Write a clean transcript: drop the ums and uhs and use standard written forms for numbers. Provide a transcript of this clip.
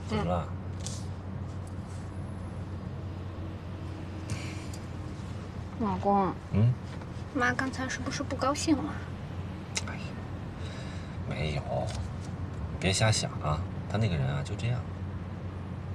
怎么了？ 老公，妈刚才是不是不高兴了？ 哎呀，没有，别瞎想啊，她那个人啊就这样。